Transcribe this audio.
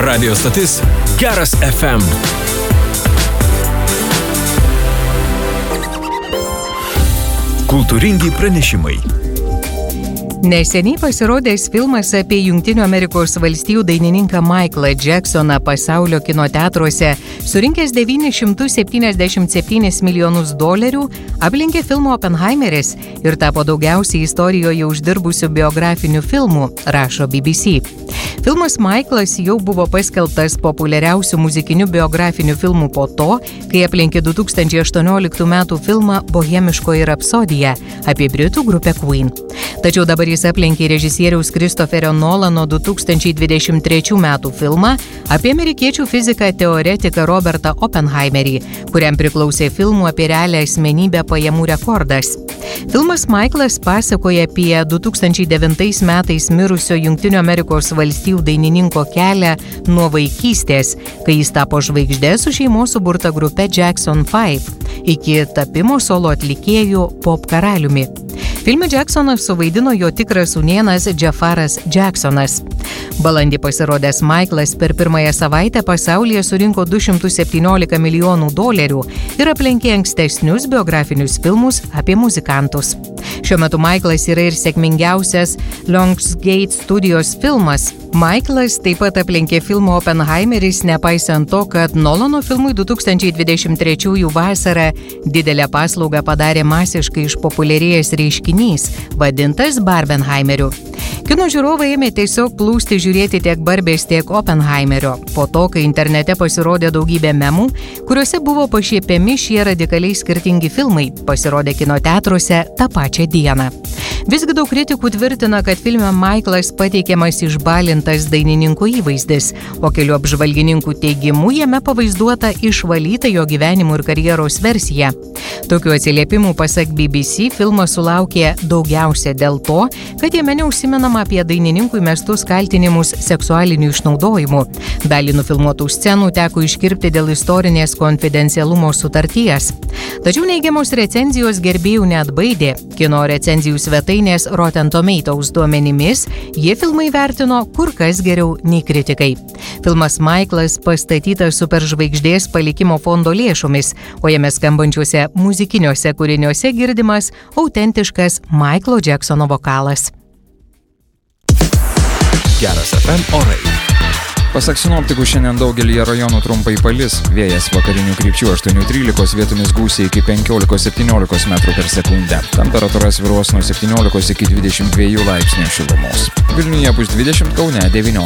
Radio stotis Geras FM. Kultūringi pranešimai. Neseniai pasirodęs filmas apie Jungtinių Amerikos valstijų dainininką Michaelą Jacksoną pasaulio kino teatruose, surinkęs $977 milijonus, aplenkė filmo Oppenheimeris ir tapo daugiausiai istorijoje uždirbusių biografinių filmų, rašo BBC. Filmas Michaelas jau buvo paskelbtas populiariausių muzikinių biografinių filmų po to, kai aplenkė 2018 metų filmą Bohemiškoji rapsodija apie britų grupę Queen. Tačiau dabar jis aplenkė režisieriaus Christopherio Nolano 2023 metų filmą apie amerikiečių fiziką teoretiką Robertą Oppenheimerį, kuriam priklausė filmų apie realią asmenybę pajamų rekordas. Filmas Michaelas pasakoja apie 2009 metais mirusio Jungtinių Amerikos valstijų dainininko kelią nuo vaikystės, kai jis tapo žvaigždė su šeimos suburta grupe Jackson 5, iki tapimo solo atlikėjų pop karaliumi. Filme Jacksonas suvaidino jo tikras sūnėnas Jaffaras Jacksonas. Balandį pasirodęs Michaelas per pirmąją savaitę pasaulyje surinko $217 milijonų ir aplenkė ankstesnius biografinius filmus apie muzikantus. Šiuo metu Michaelas yra ir sėkmingiausias Lionsgate studijos filmas. Michaelas taip pat aplenkė filmo Oppenheimeris, nepaisant to, kad Nolano filmui 2023 vasarą didelę paslaugą padarė masiškai išpopuliarėjęs reiškinys, vadintas Barbenheimeriu. Kino žiūrovai ėmė tiesiog plūsti žiūrėti tiek Barbės, tiek Oppenheimerio, po to, kai internete pasirodė daugybė memų, kuriuose buvo pašiepiami šie radikaliai skirtingi filmai, pasirodė kino teatruose tą pačią dieną. Visgi daug kritikų tvirtina, kad filme Michaelas pateikiamas išbalintas dainininko įvaizdis, o kelių apžvalgininkų teigimu jame pavaizduota išvalyta jo gyvenimo ir karjeros versija. Tokių atsiliepimų, pasak BBC, filmas sulaukė daugiausia dėl to, kad jame neužsimenama apie dainininkui mestus kaltinimus seksualiniu išnaudojimu. Dalį nufilmuotų scenų teko iškirpti dėl istorinės konfidencialumo sutarties. Tačiau neigiamos recenzijos gerbėjų neatbaidė. Kino recenzijų svetainės Rotten Tomatoes duomenimis jie filmai vertino kur kas geriau nei kritikai. Filmas Michaelas pastatytas superžvaigždės palikimo fondo lėšomis, o jame skambančiuose muzikiniuose kūriniuose girdimas autentiškas Michaelo Jacksono vokalas. Geras FM orai. Pasak sinoptikų, šiandien daugelį rajonų trumpai palis, vėjas vakarinių krypčių 8-13, vietomis gūsiai iki 15-17 metrų per sekundę. Temperatūra svyruos nuo 17 iki 22 laipsnių šilumos. Vilniuje bus 20, Kaune 19.